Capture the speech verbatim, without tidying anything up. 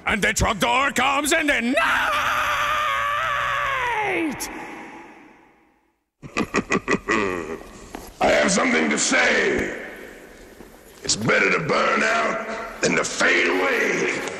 and the truck door comes in the night. I have something to say. It's better to burn out than to fade away.